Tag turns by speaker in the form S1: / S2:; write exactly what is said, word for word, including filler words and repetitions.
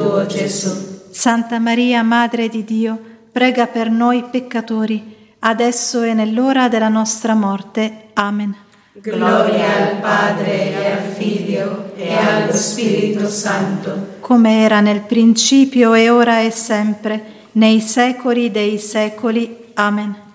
S1: tuo Gesù.
S2: Santa Maria, Madre di Dio, prega per noi peccatori, adesso e nell'ora della nostra morte. Amen.
S1: Gloria al Padre e al Figlio e allo Spirito Santo,
S2: come era nel principio e ora e sempre, nei secoli dei secoli. Amen.